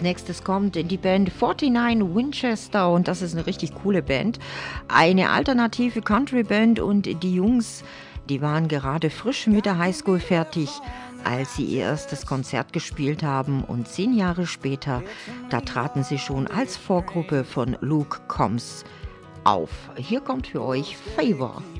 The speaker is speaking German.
Als nächstes kommt die Band 49 Winchester und das ist eine richtig coole Band. Eine alternative Country-Band und die Jungs, die waren gerade frisch mit der Highschool fertig, als sie ihr erstes Konzert gespielt haben und 10 Jahre später, da traten sie schon als Vorgruppe von Luke Combs auf. Hier kommt für euch Favor.